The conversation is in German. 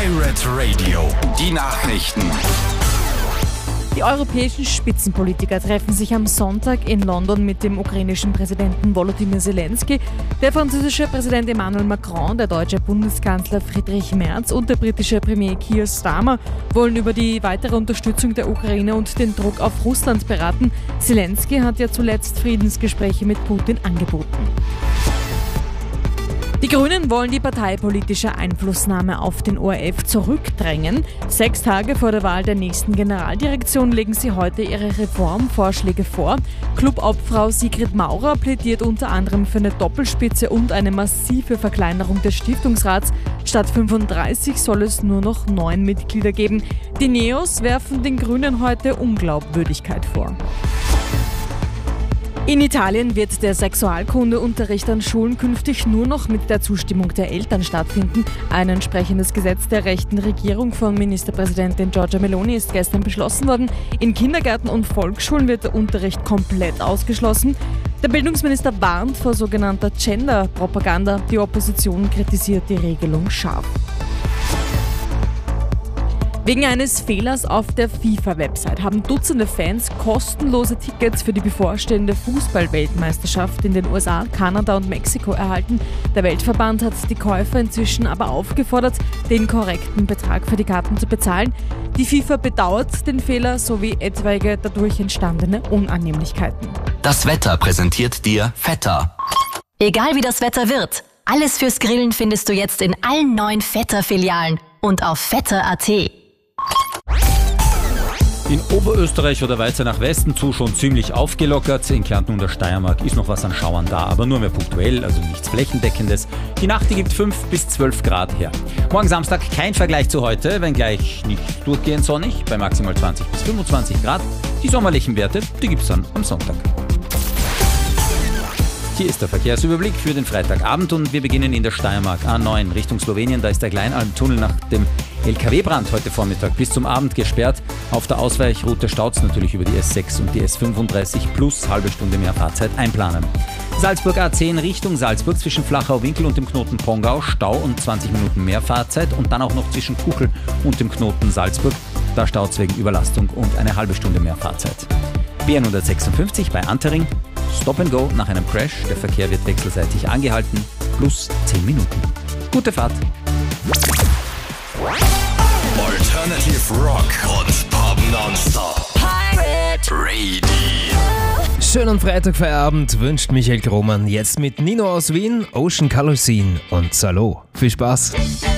Pirate Radio, die Nachrichten. Die europäischen Spitzenpolitiker treffen sich am Sonntag in London mit dem ukrainischen Präsidenten Volodymyr Zelensky, der französische Präsident Emmanuel Macron, der deutsche Bundeskanzler Friedrich Merz und der britische Premier Keir Starmer wollen über die weitere Unterstützung der Ukraine und den Druck auf Russland beraten. Zelensky hat ja zuletzt Friedensgespräche mit Putin angeboten. Die Grünen wollen die parteipolitische Einflussnahme auf den ORF zurückdrängen. 6 Tage vor der Wahl der nächsten Generaldirektion legen sie heute ihre Reformvorschläge vor. Clubobfrau Sigrid Maurer plädiert unter anderem für eine Doppelspitze und eine massive Verkleinerung des Stiftungsrats. Statt 35 soll es nur noch 9 Mitglieder geben. Die Neos werfen den Grünen heute Unglaubwürdigkeit vor. In Italien wird der Sexualkundeunterricht an Schulen künftig nur noch mit der Zustimmung der Eltern stattfinden. Ein entsprechendes Gesetz der rechten Regierung von Ministerpräsidentin Giorgia Meloni ist gestern beschlossen worden. In Kindergärten und Volksschulen wird der Unterricht komplett ausgeschlossen. Der Bildungsminister warnt vor sogenannter Gender-Propaganda. Die Opposition kritisiert die Regelung scharf. Wegen eines Fehlers auf der FIFA-Website haben Dutzende Fans kostenlose Tickets für die bevorstehende Fußball-Weltmeisterschaft in den USA, Kanada und Mexiko erhalten. Der Weltverband hat die Käufer inzwischen aber aufgefordert, den korrekten Betrag für die Karten zu bezahlen. Die FIFA bedauert den Fehler sowie etwaige dadurch entstandene Unannehmlichkeiten. Das Wetter präsentiert dir Vetter. Egal wie das Wetter wird, alles fürs Grillen findest du jetzt in allen 9 Vetter-Filialen und auf vetter.at. In Oberösterreich oder weiter nach Westen zu schon ziemlich aufgelockert. In Kärnten und der Steiermark ist noch was an Schauern da, aber nur mehr punktuell, also nichts Flächendeckendes. Die Nacht, die gibt 5 bis 12 Grad her. Morgen Samstag kein Vergleich zu heute, wenngleich nicht durchgehend sonnig, bei maximal 20 bis 25 Grad. Die sommerlichen Werte, die gibt's dann am Sonntag. Hier ist der Verkehrsüberblick für den Freitagabend und wir beginnen in der Steiermark A9 Richtung Slowenien. Da ist der Kleinalmtunnel nach dem LKW-Brand heute Vormittag bis zum Abend gesperrt. Auf der Ausweichroute staut's natürlich über die S6 und die S35 plus halbe Stunde mehr Fahrzeit einplanen. Salzburg A10 Richtung Salzburg zwischen Flachau-Winkel und dem Knoten Pongau Stau und 20 Minuten mehr Fahrzeit und dann auch noch zwischen Kuchel und dem Knoten Salzburg. Da staut's wegen Überlastung und eine halbe Stunde mehr Fahrzeit. B156 bei Antering. Stop and Go nach einem Crash. Der Verkehr wird wechselseitig angehalten. Plus 10 Minuten. Gute Fahrt. Alternative Rock und Pop Nonstop. Pirate Radio. Schönen Freitagfeierabend wünscht Michael Krohmann jetzt mit Nino aus Wien, Ocean Colour Scene und Salo. Viel Spaß!